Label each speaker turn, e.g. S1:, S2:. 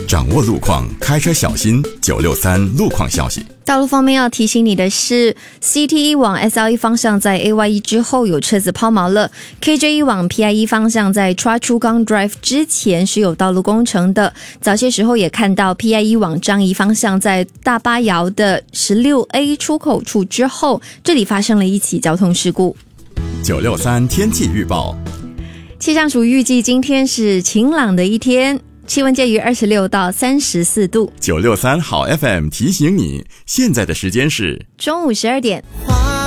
S1: 掌握路况，开车小心。963路况消息。
S2: 道路方面要提醒你的是 ，CT1 往 SL1 方向在 AY1 之后有车子抛锚了 ，KJ1 往 PI1 方向在 Chua Chu Kang Drive 之前是有道路工程的。早些时候也看到 PI1 往樟宜方向在大巴窑的 16A 出口处之后，这里发生了一起交通事故。
S1: 963天气预报。
S2: 气象署预计今天是晴朗的一天，气温介于26到34度。
S1: 963好 FM 提醒你，现在的时间是
S2: 中午12点。